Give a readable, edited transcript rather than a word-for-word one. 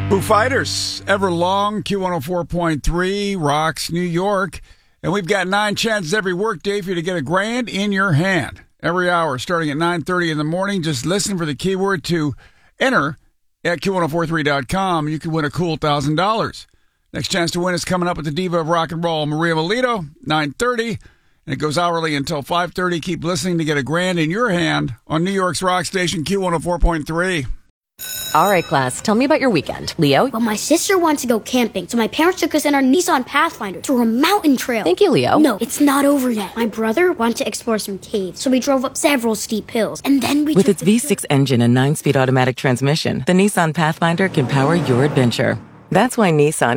Foo Fighters, Everlong, Q104.3, rocks New York. And we've got 9 chances every workday for you to get $1,000 in your hand. Every hour, starting at 9:30 in the morning. Just listen for the keyword to enter at Q1043.com. You can win a cool $1,000. Next chance to win is coming up with the diva of rock and roll, Maria Melito, 9:30. And it goes hourly until 5:30. Keep listening to get $1,000 in your hand on New York's rock station, Q104.3. All right, class, tell me about your weekend. Leo? Well, my sister wanted to go camping, so my parents took us in our Nissan Pathfinder through a mountain trail. Thank you, Leo. No, it's not over yet. My brother wanted to explore some caves, so we drove up several steep hills, and then we With its V6 engine and 9-speed automatic transmission, the Nissan Pathfinder can power your adventure. That's why Nissan